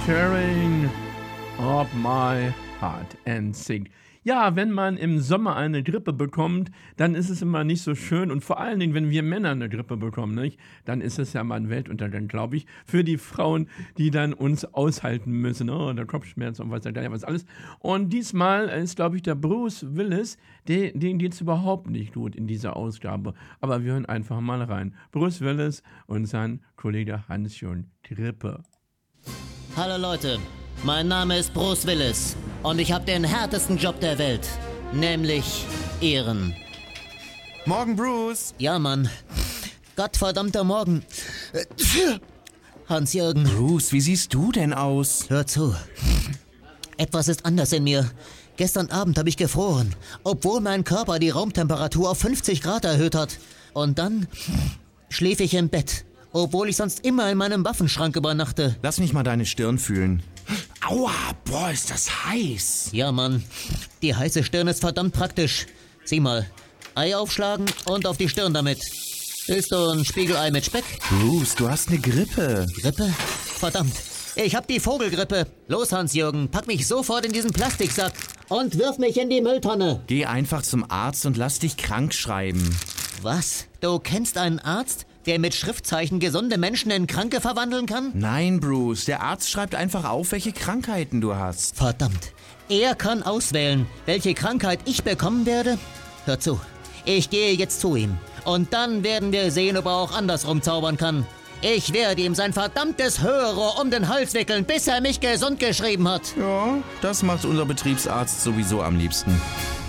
Tearing of my heart and sing. Ja, wenn man im Sommer eine Grippe bekommt, dann ist es immer nicht so schön und vor allen Dingen, wenn wir Männer eine Grippe bekommen, nicht? Dann ist es ja mal ein Weltuntergang, glaube ich, für die Frauen, die dann uns aushalten müssen. Oh, der Kopfschmerz und was alles. Und diesmal ist, glaube ich, der Bruce Willis, den geht es überhaupt nicht gut in dieser Ausgabe. Aber wir hören einfach mal rein. Bruce Willis und sein Kollege Hans-Jürgen Grippe. Hallo Leute, mein Name ist Bruce Willis und ich habe den härtesten Job der Welt, nämlich Ehren. Morgen, Bruce. Ja, Mann. Gottverdammter Morgen. Hans-Jürgen. Bruce, wie siehst du denn aus? Hör zu. Etwas ist anders in mir. Gestern Abend habe ich gefroren, obwohl mein Körper die Raumtemperatur auf 50 Grad erhöht hat. Und dann schlief ich im Bett, obwohl ich sonst immer in meinem Waffenschrank übernachte. Lass mich mal deine Stirn fühlen. Aua, boah, ist das heiß. Ja, Mann. Die heiße Stirn ist verdammt praktisch. Sieh mal. Ei aufschlagen und auf die Stirn damit. Willst du ein Spiegelei mit Speck? Bruce, du hast eine Grippe. Grippe? Verdammt. Ich hab die Vogelgrippe. Los, Hans-Jürgen, pack mich sofort in diesen Plastiksack und wirf mich in die Mülltonne. Geh einfach zum Arzt und lass dich krank schreiben. Was? Du kennst einen Arzt, der mit Schriftzeichen gesunde Menschen in Kranke verwandeln kann? Nein, Bruce, der Arzt schreibt einfach auf, welche Krankheiten du hast. Verdammt. Er kann auswählen, welche Krankheit ich bekommen werde? Hör zu. Ich gehe jetzt zu ihm. Und dann werden wir sehen, ob er auch andersrum zaubern kann. Ich werde ihm sein verdammtes Hörrohr um den Hals wickeln, bis er mich gesund geschrieben hat. Ja, das macht unser Betriebsarzt sowieso am liebsten.